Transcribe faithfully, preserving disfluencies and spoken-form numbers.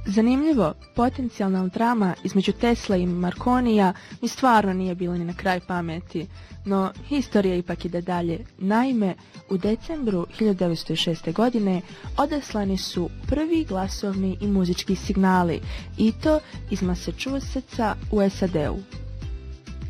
Zanimljivo, potencijalna drama između Tesla i Marconija mi stvarno nije bila ni na kraj pameti, no historija ipak ide dalje. Naime, u decembru hiljadu devetsto šeste. godine odeslani su prvi glasovni i muzički signali, i to iz Massachusettsa u S A D-u.